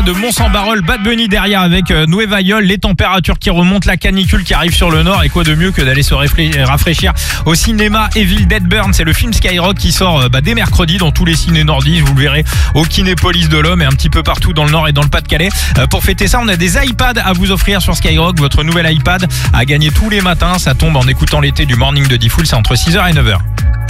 Cinéma de Mont-Saint-Barreul, Bad Bunny derrière avec Nueva York, les températures qui remontent, la canicule qui arrive sur le nord et quoi de mieux que d'aller se rafraîchir au cinéma. Evil Dead Burn, c'est le film Skyrock qui sort dès mercredi dans tous les ciné nordistes, vous le verrez au Kinépolis de l'Homme et un petit peu partout dans le nord et dans le Pas-de-Calais. Pour fêter ça, on a des iPads à vous offrir sur Skyrock, votre nouvel iPad à gagner tous les matins, ça tombe en écoutant l'été du Morning de Diffoul, c'est entre 6h et 9h.